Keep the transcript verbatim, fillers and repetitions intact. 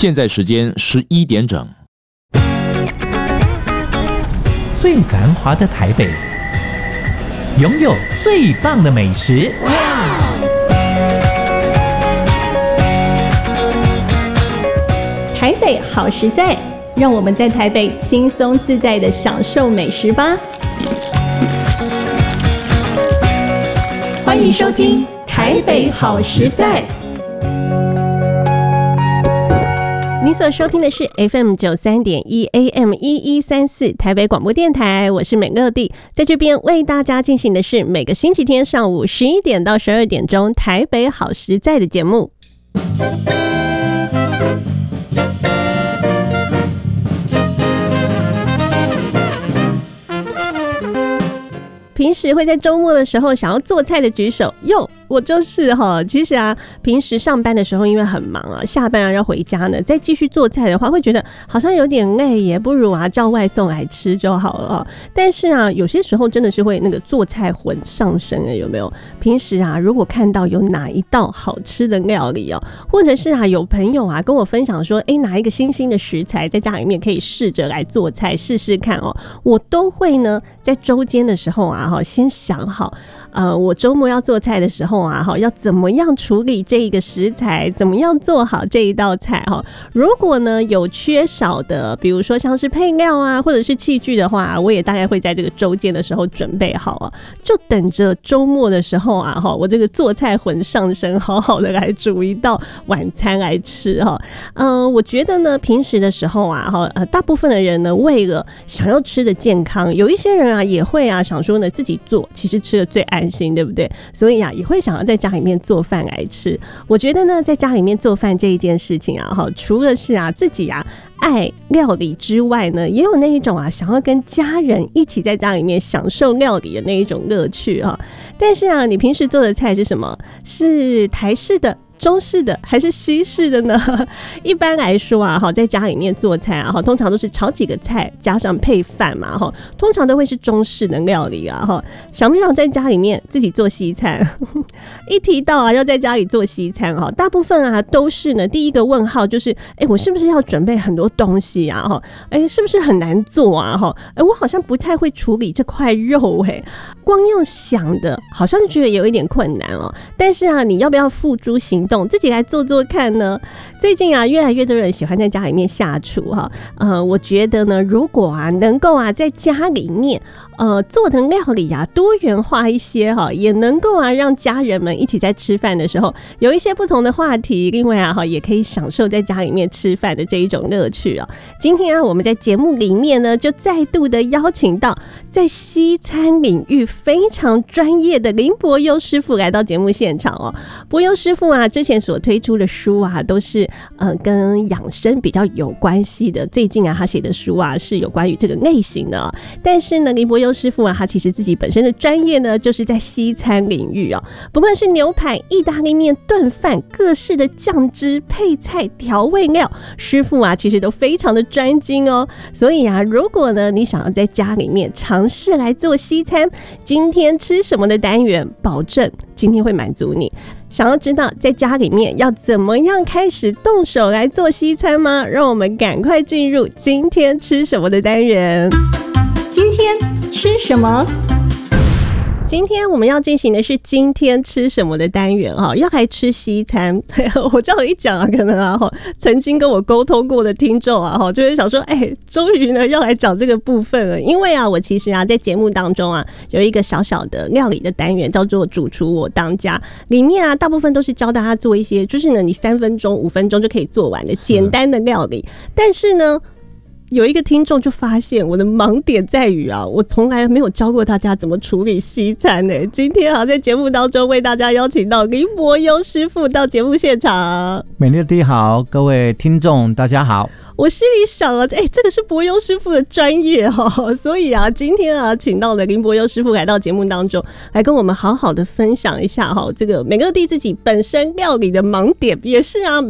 现在时间十一点整。 最繁华的台北，拥有最棒的美食。 台北好实在，让我们在台北轻松自在地享受美食吧。欢迎收听台北好实在。你所收听的是 F M 九三点一 A M 一一三四台北广播电台，我是美乐蒂，在这边为大家进行的是每个星期天上午十一点到十二点钟台北好实在的节目。平时会在周末的时候想要做菜的举手哟，我就是哈。其实啊，平时上班的时候因为很忙啊，下班啊要回家呢，再继续做菜的话，会觉得好像有点累，也不如啊叫外送来吃就好了啊。但是啊，有些时候真的是会那个做菜魂上身了，有没有？平时啊，如果看到有哪一道好吃的料理哦，或者是啊有朋友啊跟我分享说，哎，哪一个新兴的食材在家里面可以试着来做菜试试看哦，我都会呢在周间的时候啊。先想好，呃，我周末要做菜的时候啊，要怎么样处理这一个食材，怎么样做好这一道菜哈。如果呢有缺少的，比如说像是配料啊，或者是器具的话，我也大概会在这个周间的时候准备好啊，就等着周末的时候啊，我这个做菜魂上身，好好的来煮一道晚餐来吃哈。嗯、呃，我觉得呢，平时的时候啊，哈，呃，大部分的人呢，为了想要吃的健康，有一些人啊也会啊想说呢。自己做其实吃的最安心，对不对？所以啊，也会想要在家里面做饭来吃。我觉得呢，在家里面做饭这一件事情啊，哈，除了是啊自己啊爱料理之外呢，也有那一种啊想要跟家人一起在家里面享受料理的那一种乐趣哈。但是啊，你平时做的菜是什么？是台式的？中式的还是西式的呢？一般来说啊，在家里面做菜啊，通常都是炒几个菜加上配饭嘛，通常都会是中式的料理啊。想不想在家里面自己做西餐？一提到啊要在家里做西餐，大部分啊都是呢第一个问号就是，哎，我是不是要准备很多东西啊？哎，是不是很难做啊？哎，我好像不太会处理这块肉，哎，光用想的，好像觉得有一点困难哦。但是啊，你要不要付诸行动？自己来做做看呢？最近啊，越来越多人喜欢在家里面下厨哈。呃，我觉得呢，如果啊能够啊在家里面呃做的料理啊多元化一些哈，也能够啊让家人们一起在吃饭的时候有一些不同的话题。另外啊哈，也可以享受在家里面吃饭的这一种乐趣啊。今天啊，我们在节目里面呢，就再度的邀请到在西餐领域非常专业的林伯优师傅来到节目现场哦。伯优师傅啊，之前所推出的书啊，都是呃跟养生比较有关系的。最近啊，他写的书啊是有关于这个类型的、哦。但是呢，林伯优师傅啊，他其实自己本身的专业呢，就是在西餐领域哦。不管是牛排、意大利面、炖饭，各式的酱汁、配菜、调味料，师傅啊其实都非常的专精哦。所以啊，如果呢你想要在家里面尝试来做西餐，今天吃什么的单元，保证今天会满足你。想要知道在家里面要怎么样开始动手来做西餐吗？让我们赶快进入今天吃什么的单元。今天吃什么？今天我们要进行的是今天吃什么的单元哈，要来吃西餐。我这样一讲啊，可能啊曾经跟我沟通过的听众啊就会想说，哎，终于呢要来讲这个部分了。因为啊，我其实啊在节目当中啊有一个小小的料理的单元，叫做主厨我当家，里面啊大部分都是教大家做一些，就是呢你三分钟、五分钟就可以做完的简单的料理。但是呢，有一个听众就发现我的盲点在于啊，我从来没有教过大家怎么处理西餐呢、欸。今天啊，在节目当中为大家邀请到林伯优师傅到节目现场。 美乐蒂好，各位听众大家好。 我心里想啊，哎，这个是伯优师傅的专业哈、哦，所以啊，今天啊，请到了林伯优师傅来到节目当中，来跟我们好好的分享一下哈、哦，这个美乐蒂自己本身料理的盲点，也是啊。